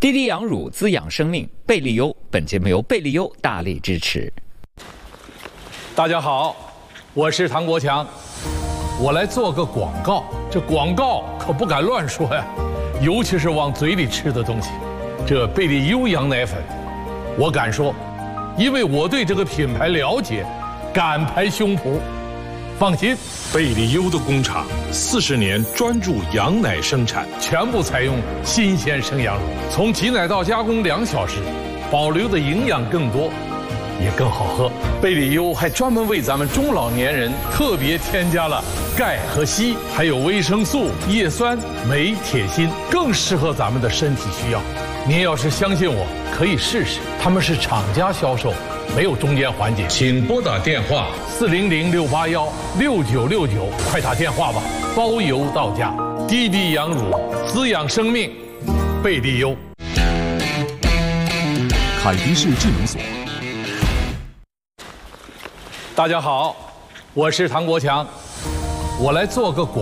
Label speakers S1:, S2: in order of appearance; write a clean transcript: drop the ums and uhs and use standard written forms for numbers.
S1: 滴滴羊乳滋养生命，贝利优。本节目由贝利优大力支持。
S2: 大家好，我是唐国强，我来做个广告。这广告可不敢乱说呀，尤其是往嘴里吃的东西。这贝利优羊奶粉，我敢说，因为我对这个品牌了解，敢拍胸脯。放心，
S3: 贝利优的工厂40年专注羊奶生产，
S2: 全部采用新鲜生羊乳，从挤奶到加工2小时，保留的营养更多，也更好喝。贝利优还专门为咱们中老年人特别添加了钙和硒，还有维生素、叶酸、镁、铁、锌，更适合咱们的身体需要。您要是相信我，可以试试，他们是厂家销售，没有中间环节。
S3: 请拨打电话
S2: 400-681-6969，快打电话吧，包邮到家。滴滴羊乳滋养生命，贝利优。
S4: 凯迪士智能锁。
S2: 大家好，我是唐国强，我来做个广